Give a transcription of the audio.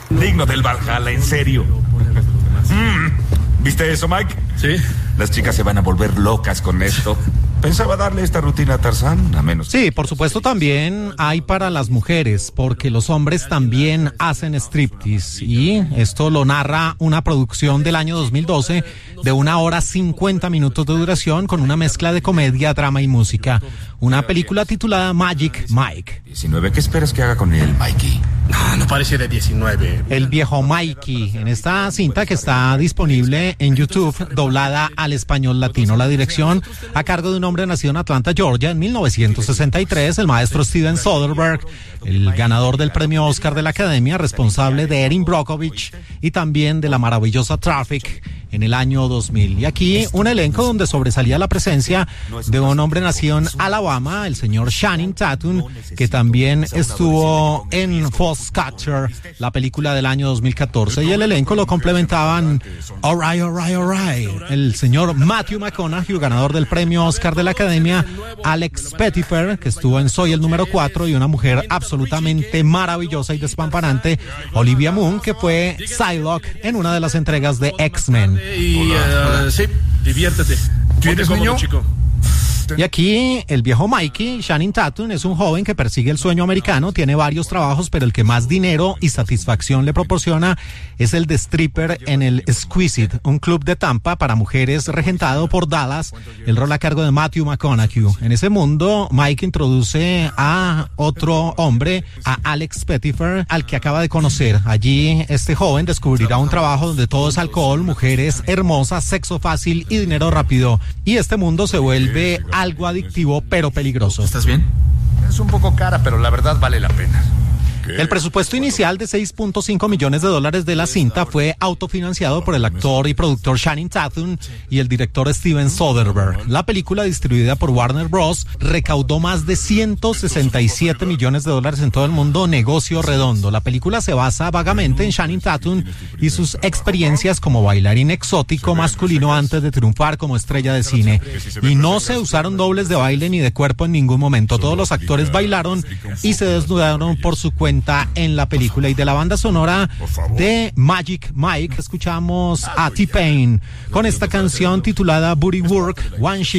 Digno del Valhalla, en serio. ¿Viste eso, Mike? Sí. Las chicas se van a volver locas con esto. Pensaba darle esta rutina a Tarzán, a menos... Sí, por supuesto también hay para las mujeres, porque los hombres también hacen striptease. Y esto lo narra una producción del año 2012 de 1 hora 50 minutos de duración con una mezcla de comedia, drama y música. Una película titulada Magic Mike. 19, ¿qué esperas que haga con él, Mikey? No parece de 19. El viejo Mikey, en esta cinta que está disponible en YouTube, doblada al español latino. La dirección a cargo de un hombre nacido en Atlanta, Georgia, en 1963, el maestro Steven Soderbergh, el ganador del premio Oscar de la Academia, responsable de Erin Brockovich y también de la maravillosa Traffic en el año 2000. Y aquí un elenco donde sobresalía la presencia de un hombre nacido en Alabama, el señor Channing Tatum, que también estuvo en Foxcatcher, la película del año 2014, y el elenco lo complementaban alright, el señor Matthew McConaughey, ganador del premio Oscar de la Academia, Alex Pettyfer, que estuvo en Soy el número 4, y una mujer absolutamente maravillosa y despampanante, Olivia Munn, que fue Psylocke en una de las entregas de X-Men. Sí, diviértete. ¿Tienes, niño? Chico. Y aquí el viejo Mikey, Channing Tatum, es un joven que persigue el sueño americano, tiene varios trabajos, pero el que más dinero y satisfacción le proporciona es el de stripper en el Exquisite, un club de Tampa para mujeres regentado por Dallas, el rol a cargo de Matthew McConaughey. En ese mundo, Mike introduce a otro hombre, a Alex Pettyfer, al que acaba de conocer. Allí este joven descubrirá un trabajo donde todo es alcohol, mujeres hermosas, sexo fácil y dinero rápido. Y este mundo se vuelve algo adictivo pero peligroso. ¿Estás bien? Es un poco cara, pero la verdad vale la pena. El presupuesto inicial de $6.5 millones de la cinta fue autofinanciado por el actor y productor Channing Tatum y el director Steven Soderbergh. La película, distribuida por Warner Bros., recaudó más de $167 millones en todo el mundo, negocio redondo. La película se basa vagamente en Channing Tatum y sus experiencias como bailarín exótico masculino antes de triunfar como estrella de cine. Y no se usaron dobles de baile ni de cuerpo en ningún momento. Todos los actores bailaron y se desnudaron por su cuenta en la película. Y de la banda sonora de Magic Mike escuchamos a T-Pain con esta canción titulada Booty Work One Shit.